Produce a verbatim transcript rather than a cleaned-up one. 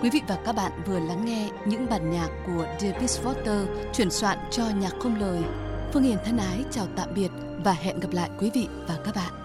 Quý vị và các bạn vừa lắng nghe những bản nhạc của David Foster chuyển soạn cho nhạc không lời. Phương Hiền thân ái chào tạm biệt và hẹn gặp lại quý vị và các bạn.